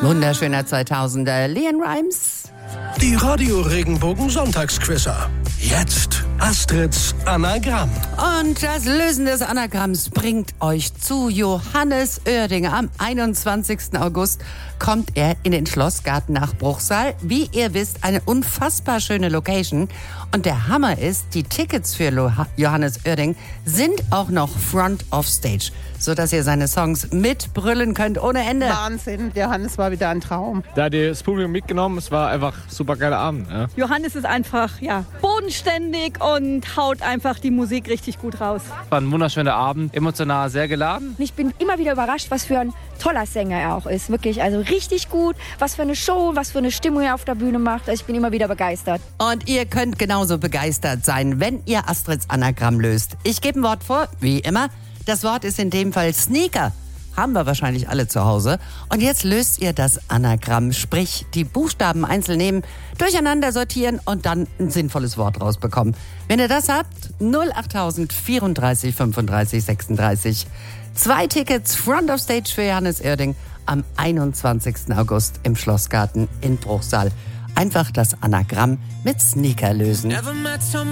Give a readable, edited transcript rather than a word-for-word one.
Wunderschöner 2000er Leon Rimes. Die Radio Regenbogen Sonntagsquizzer. Jetzt Astrids Anagramm. Und das Lösen des Anagramms bringt euch zu Johannes Oerdinger. Am 21. August kommt er in den Schlossgarten nach Bruchsal. Wie ihr wisst, eine unfassbar schöne Location. Und der Hammer ist, die Tickets für Johannes Oerding sind auch noch Front of Stage, sodass ihr seine Songs mitbrüllen könnt ohne Ende. Wahnsinn, Johannes war wieder ein Traum. Da hat das Publikum mitgenommen, es war einfach super geiler Abend. Ja. Johannes ist einfach bodenständig und haut einfach die Musik richtig gut raus. War ein wunderschöner Abend, emotional sehr geladen. Ich bin immer wieder überrascht, was für ein toller Sänger er auch ist. Wirklich, also richtig gut. Was für eine Show, was für eine Stimmung er auf der Bühne macht. Also ich bin immer wieder begeistert. Und ihr könnt genauso begeistert sein, wenn ihr Astrids Anagramm löst. Ich gebe ein Wort vor, wie immer. Das Wort ist in dem Fall Sneaker. Haben wir wahrscheinlich alle zu Hause. Und jetzt löst ihr das Anagramm, sprich die Buchstaben einzeln nehmen, durcheinander sortieren und dann ein sinnvolles Wort rausbekommen. Wenn ihr das habt, 08000 34 35 36. 2 Tickets Front of Stage für Johannes Oerding am 21. August im Schlossgarten in Bruchsal. Einfach das Anagramm mit Sneaker lösen.